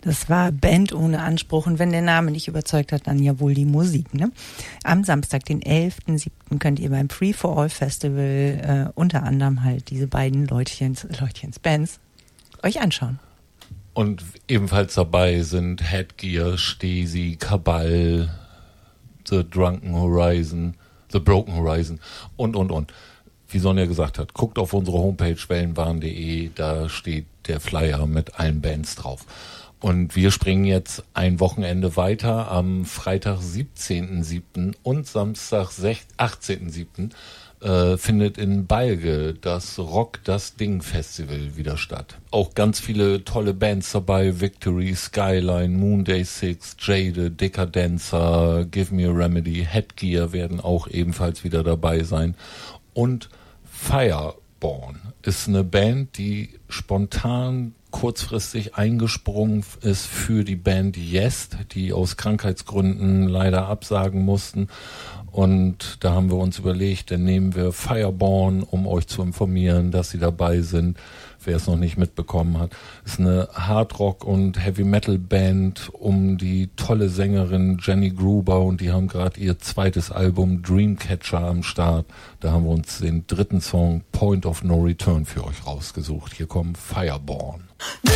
Das war Band ohne Anspruch und wenn der Name nicht überzeugt hat, dann ja wohl die Musik. Ne? Am Samstag, den 11.07. könnt ihr beim Free for All Festival unter anderem halt diese beiden Leutchens Bands euch anschauen. Und ebenfalls dabei sind Headgear, Stesi, Kabal, The Broken Horizon und. Wie Sonja gesagt hat, guckt auf unsere Homepage wellenbahn.de, da steht der Flyer mit allen Bands drauf. Und wir springen jetzt ein Wochenende weiter. Am Freitag 17.07. und Samstag 18.07. Findet in Balge das Rock das Ding Festival wieder statt. Auch ganz viele tolle Bands dabei, Victory, Skyline, Moonday 6, Jade, Decadenza, Give Me a Remedy, Headgear werden auch ebenfalls wieder dabei sein. Und Fireborn ist eine Band, die spontan kurzfristig eingesprungen ist für die Band Jest, die aus Krankheitsgründen leider absagen mussten. Und da haben wir uns überlegt, dann nehmen wir Fireborn, um euch zu informieren, dass sie dabei sind. Wer es noch nicht mitbekommen hat, ist eine Hardrock- und Heavy-Metal-Band um die tolle Sängerin Jenny Gruber und die haben gerade ihr zweites Album Dreamcatcher am Start. Da haben wir uns den dritten Song Point of No Return für euch rausgesucht. Hier kommt Fireborn.